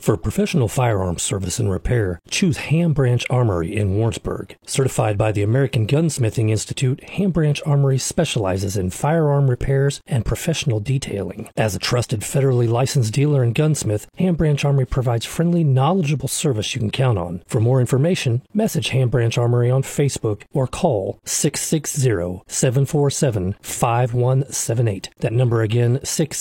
For professional firearms service and repair, choose Ham Branch Armory in Warrensburg. Certified by the American Gunsmithing Institute, Ham Branch Armory specializes in firearm repairs and professional detailing. As a trusted federally licensed dealer and gunsmith, Ham Branch Armory provides friendly, knowledgeable service you can count on. For more information, message Ham Branch Armory on Facebook or call 660-747-5178. That number again,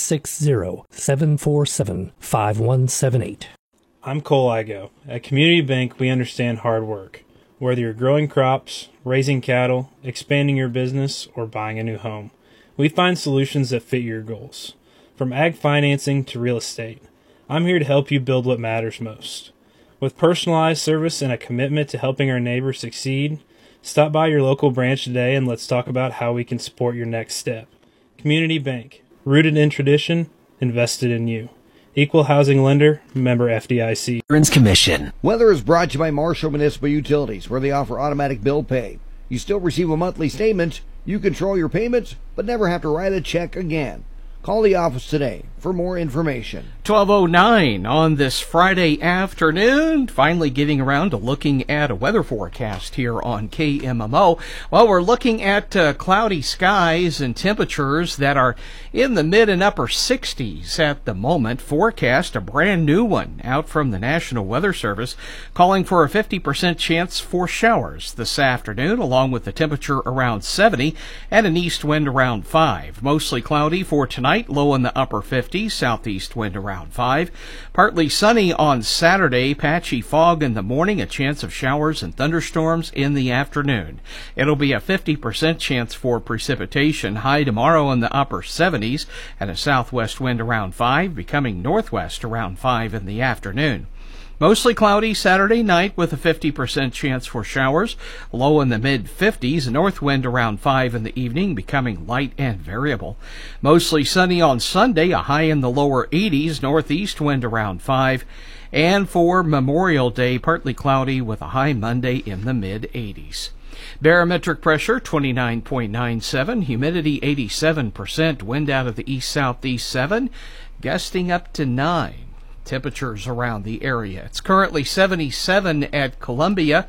660-747-5178. I'm Cole Igo. At Community Bank, we understand hard work. Whether you're growing crops, raising cattle, expanding your business, or buying a new home, we find solutions that fit your goals. From ag financing to real estate, I'm here to help you build what matters most. With personalized service and a commitment to helping our neighbors succeed, stop by your local branch today and let's talk about how we can support your next step. Community Bank, rooted in tradition, invested in you. Equal housing lender, member FDIC. Commission. Weather is brought to you by Marshall Municipal Utilities, where they offer automatic bill pay. You still receive a monthly statement, you control your payments, but never have to write a check again. Call the office today for more information. 12:09 on this Friday afternoon. Finally getting around to looking at a weather forecast here on KMMO. Well, we're looking at cloudy skies and temperatures that are in the mid and upper 60s at the moment. Forecast, a brand new one out from the National Weather Service, calling for a 50% chance for showers this afternoon, along with the temperature around 70 and an east wind around 5. Mostly cloudy for tonight. Low in the upper 50s, southeast wind around 5. Partly sunny on Saturday, patchy fog in the morning, a chance of showers and thunderstorms in the afternoon. It'll be a 50% chance for precipitation. High tomorrow in the upper 70s and a southwest wind around 5, becoming northwest around 5 in the afternoon. Mostly cloudy Saturday night with a 50% chance for showers. Low in the mid-50s, a north wind around 5 in the evening, becoming light and variable. Mostly sunny on Sunday, a high in the lower 80s, northeast wind around 5. And for Memorial Day, partly cloudy with a high Monday in the mid-80s. Barometric pressure 29.97, humidity 87%, wind out of the east-southeast 7, gusting up to 9. Temperatures around the area. It's currently 77 at Columbia,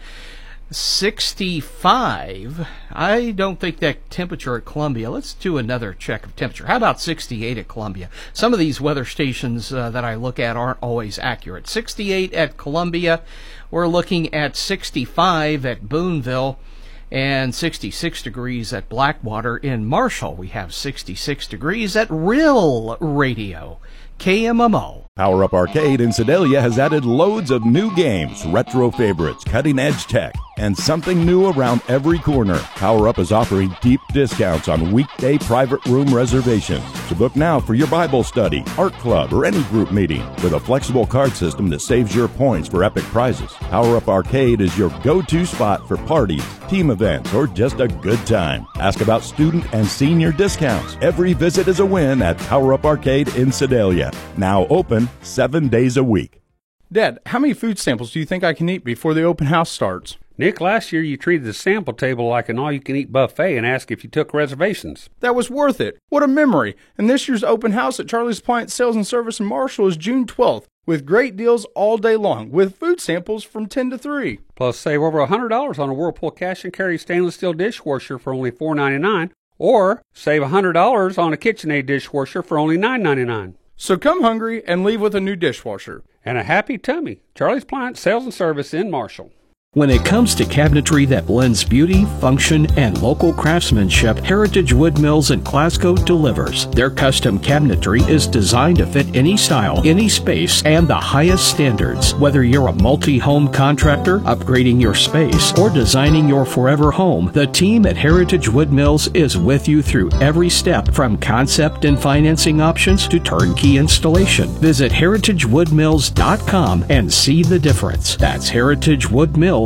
65. I don't think that temperature at Columbia. Let's do another check of temperature. How about 68 at Columbia? Some of these weather stations that I look at aren't always accurate. 68 at Columbia. We're looking at 65 at Boonville and 66 degrees at Blackwater. In Marshall, we have 66 degrees at Real Radio. KMMO. Power Up Arcade in Sedalia has added loads of new games, retro favorites, cutting-edge tech, and something new around every corner. Power Up is offering deep discounts on weekday private room reservations. So book now for your Bible study, art club, or any group meeting with a flexible card system that saves your points for epic prizes. Power Up Arcade is your go-to spot for parties, team events, or just a good time. Ask about student and senior discounts. Every visit is a win at Power Up Arcade in Sedalia. Now open 7 days a week. Dad, how many food samples do you think I can eat before the open house starts? Nick, last year you treated the sample table like an all-you-can-eat buffet and asked if you took reservations. That was worth it. What a memory. And this year's open house at Charlie's Appliance Sales and Service in Marshall is June 12th, with great deals all day long, with food samples from 10 to 3. Plus, save over $100 on a Whirlpool cash and carry stainless steel dishwasher for only $4.99, or save $100 on a KitchenAid dishwasher for only $9.99. So come hungry and leave with a new dishwasher. And a happy tummy. Charlie's Appliance Sales and Service in Marshall. When it comes to cabinetry that blends beauty, function, and local craftsmanship, Heritage Wood Mills in Glasgow delivers. Their custom cabinetry is designed to fit any style, any space, and the highest standards. Whether you're a multi-home contractor, upgrading your space, or designing your forever home, the team at Heritage Wood Mills is with you through every step, from concept and financing options to turnkey installation. Visit heritagewoodmills.com and see the difference. That's heritagewoodmills.com.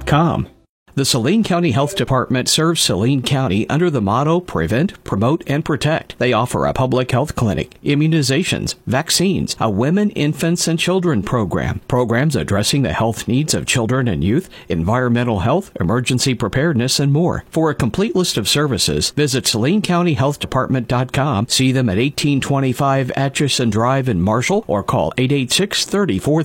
The Saline County Health Department serves Saline County under the motto Prevent, Promote, and Protect. They offer a public health clinic, immunizations, vaccines, a women, infants, and children program, programs addressing the health needs of children and youth, environmental health, emergency preparedness, and more. For a complete list of services, visit SalineCountyHealthDepartment.com, see them at 1825 Atchison Drive in Marshall, or call 886-34